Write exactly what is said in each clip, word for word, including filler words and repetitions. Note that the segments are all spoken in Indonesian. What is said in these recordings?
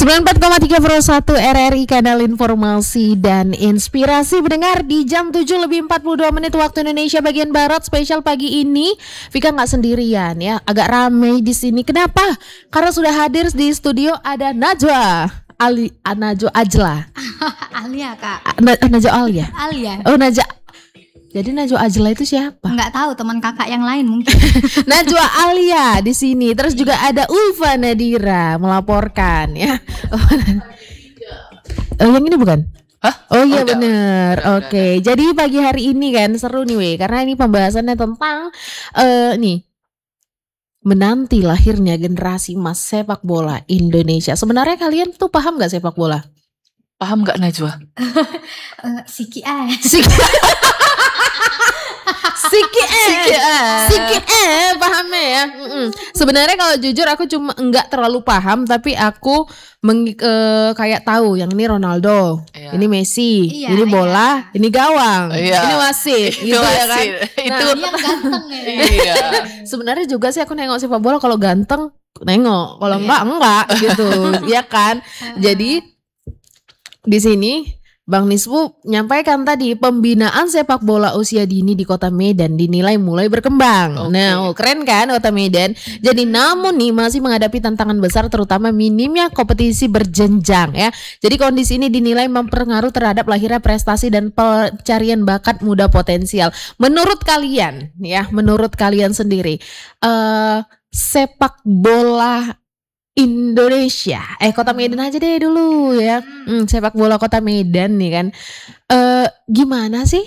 sembilan puluh empat koma tiga Pro satu R R I, kanal informasi dan inspirasi pendengar di jam tujuh lebih empat puluh dua menit waktu Indonesia bagian Barat. Spesial pagi ini Vika nggak sendirian ya, agak ramai di sini. Kenapa? Karena sudah hadir di studio ada Najwa Ali, Najwa Ajla. Alia kak. Na, Najwa Alia. Alia. Oh Najwa. Jadi Najwa Ajla itu siapa? Nggak tahu, teman kakak yang lain mungkin. Najwa Alia di sini. Terus juga ada Ulfa Nadira melaporkan ya. Oh, yang ini bukan? Hah? Oh iya Oh, bener. Oke. Okay. Jadi pagi hari ini kan seru nih weh, karena ini pembahasannya tentang uh, nih menanti lahirnya generasi emas sepak bola Indonesia. Sebenarnya kalian tuh paham nggak sepak bola? Paham nggak Najwa? uh, Siki ah. Siki. Siki eh, Siki eh, Siki eh, pahamnya ya. Mm-mm. Sebenarnya kalau jujur aku cuma enggak terlalu paham, tapi aku meng, uh, kayak tahu yang ini Ronaldo, iya. Ini Messi, iya, ini bola, iya. Ini gawang, iya. Ini wasit, itu gitu ya kan. Itu nah, yang ganteng ya. Iya. Sebenarnya juga sih aku nengok sepak bola kalau ganteng nengok, kalau enggak enggak gitu, ya kan. Jadi di sini Bang Nisfu menyampaikan tadi pembinaan sepak bola usia dini di Kota Medan dinilai mulai berkembang. Okay. Nah, keren kan Kota Medan. Jadi namun nih masih menghadapi tantangan besar, terutama minimnya kompetisi berjenjang ya. Jadi kondisi ini dinilai mempengaruhi terhadap lahirnya prestasi dan pencarian bakat muda potensial. Menurut kalian ya, menurut kalian sendiri, uh, sepak bola Indonesia, eh Kota Medan aja deh dulu ya. Hmm, sepak bola Kota Medan nih kan, uh, gimana sih?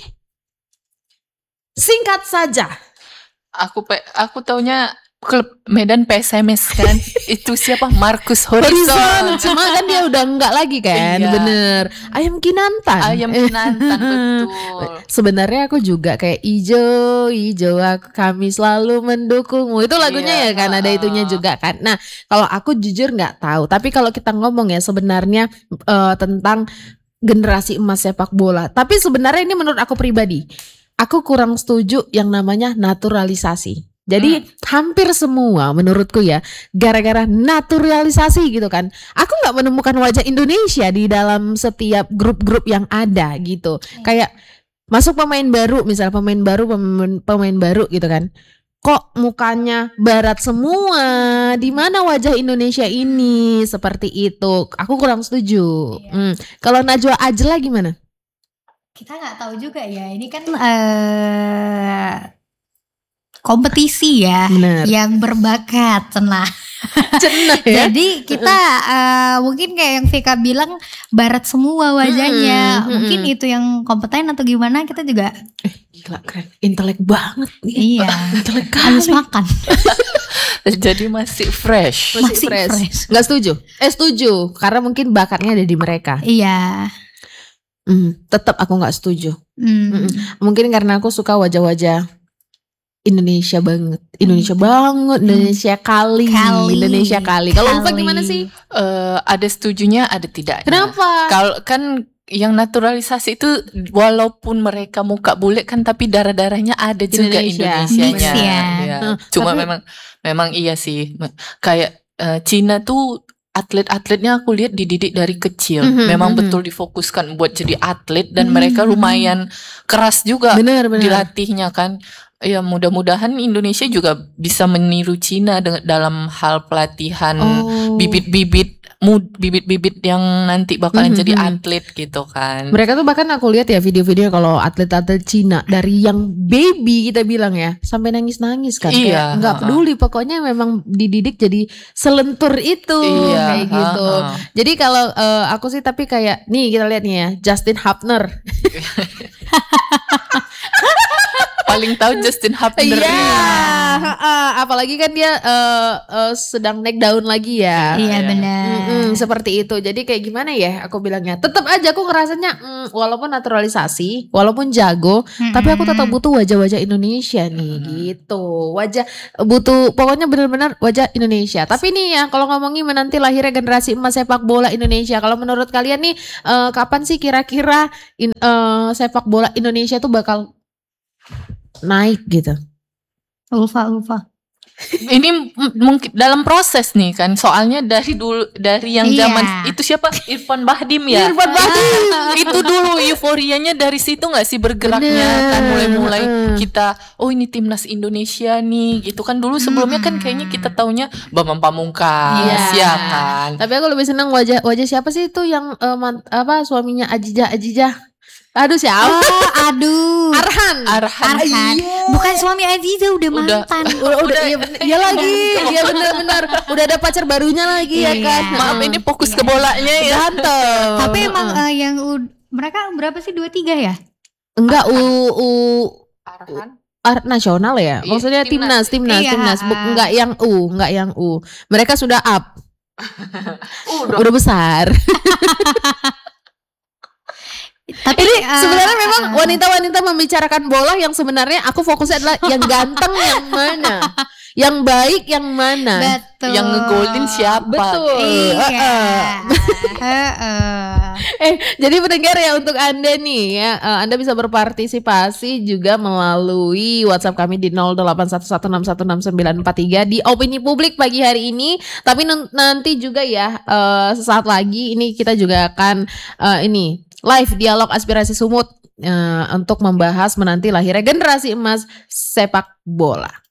Singkat saja. Aku pe, aku taunya klub Medan P S M S kan. Itu siapa? Marcus Horizon. Cuma kan dia udah enggak lagi kan, iya. Bener. Ayam Kinantan. Ayam Kinantan betul. Sebenarnya aku juga kayak ijo, ijo kami selalu mendukungmu. Itu lagunya iya, ya kan, ada itunya juga kan. Nah, kalau aku jujur nggak tahu. Tapi kalau kita ngomong ya sebenarnya uh, tentang generasi emas sepak bola. Tapi sebenarnya ini menurut aku pribadi, aku kurang setuju yang namanya naturalisasi. Jadi hmm. hampir semua menurutku ya gara-gara naturalisasi gitu kan. Aku gak menemukan wajah Indonesia di dalam setiap grup-grup yang ada gitu. hmm. Kayak masuk pemain baru, misal pemain baru pemain, pemain baru gitu kan, kok mukanya barat semua, di mana wajah Indonesia ini? Seperti itu. Aku kurang setuju. yeah. hmm. Kalau Najwa Ajla gimana? Kita gak tahu juga ya. Ini kan uh... kompetisi ya. Bener. Yang berbakat cenah. Cenah ya. Jadi kita uh, mungkin kayak yang Vika bilang barat semua wajahnya. Hmm, mungkin hmm. itu yang kompeten atau gimana, kita juga eh, gila keren. Intelek banget nih. Iya. Intelek habis makan. Jadi masih fresh. Masih, masih fresh. fresh. Gak setuju? Eh setuju, karena mungkin bakatnya ada di mereka. Iya. Hmm, tetap aku gak setuju. Hmm. Hmm. Mungkin karena aku suka wajah-wajah Indonesia banget, Indonesia hmm. banget, Indonesia kali, kali. Indonesia kali. Kalau Ulfa gimana sih? Uh, ada setujunya, ada tidaknya. Kenapa? Kalau kan yang naturalisasi itu walaupun mereka muka bule kan, tapi darah-darahnya ada juga Indonesianya. Ya. Ya. Hmm. Cuma tapi, memang memang iya sih. Kayak uh, Cina tuh atlet-atletnya aku lihat dididik dari kecil. Mm-hmm, memang mm-hmm. betul difokuskan buat jadi atlet dan mm-hmm. mereka lumayan keras juga bener, bener. dilatihnya kan. Ya mudah-mudahan Indonesia juga bisa meniru Cina dengan dalam hal pelatihan oh. bibit-bibit mud bibit-bibit yang nanti bakalan mm-hmm. jadi atlet gitu kan. Mereka tuh bahkan aku lihat ya video-video kalau atlet-atlet Cina dari yang baby kita bilang ya sampai nangis-nangis kan. Iya. Nggak peduli, pokoknya memang dididik jadi selentur itu iya, kayak gitu. Ha, ha. Jadi kalau uh, aku sih tapi kayak nih kita lihat nih ya Justin Hapner. Paling tahu Justin Hapner. Iya, uh, apalagi kan dia uh, uh, sedang naik daun lagi ya. Iya benar. Mm-mm, seperti itu. Jadi kayak gimana ya? Aku bilangnya, tetap aja aku ngerasanya, mm, walaupun naturalisasi, walaupun jago, mm-hmm. tapi aku tetap butuh wajah-wajah Indonesia nih, mm-hmm. gitu. Wajah butuh, pokoknya benar-benar wajah Indonesia. Tapi nih ya, kalau ngomongin menanti lahirnya generasi emas sepak bola Indonesia, kalau menurut kalian nih, uh, kapan sih kira-kira in, uh, sepak bola Indonesia tuh bakal naik gitu? Ulfa, Ulfa. Ini m- mungkin dalam proses nih kan, soalnya dari dulu dari yang Iya. zaman itu siapa Irfan Bahdim ya. Irfan Bahdim. Itu dulu euforianya dari situ nggak sih bergeraknya Bener. kan, mulai-mulai Heeh. kita oh ini timnas Indonesia nih gitu kan. Dulu sebelumnya kan kayaknya kita taunya Bambang Pamungkas Iya. ya kan. Tapi aku lebih senang wajah wajah siapa sih itu yang eh, mant- apa suaminya Ajijah Ajijah. Aduh siapa? Oh, aduh. Arhan. Arhan. Arhan. Bukan suami Aziza, udah Udah. mantan. Udah, udah, iya, bener, iya lagi, iya benar-benar. Udah ada pacar barunya lagi ya Iya. kan. Maaf Heeh. ini fokus ke bolanya ya. Ganteng. Tapi emang Heeh. eh, yang ud- mereka berapa sih, dua tiga ya? enggak u u Arhan. Ar- nasional ya. Iya, Maksudnya timnas, timnas, Iya, timnas. Bu- ah. enggak yang U, enggak yang U. Mereka sudah up, Udah. udah besar. Tapi Ini eh, sebenarnya memang eh, wanita-wanita membicarakan bola yang sebenarnya aku fokusnya adalah yang ganteng yang mana, yang baik yang mana. betul. Yang ngegolin siapa? Betul. Iya. Heeh. Heeh. Eh, jadi pendengar ya, untuk Anda nih ya, eh, Anda bisa berpartisipasi juga melalui WhatsApp kami di nol delapan satu satu enam satu enam sembilan empat tiga di opini publik pagi hari ini. Tapi nun- nanti juga ya, eh, sesaat lagi ini kita juga akan eh, ini live dialog aspirasi Sumut eh, untuk membahas menanti lahirnya generasi emas sepak bola.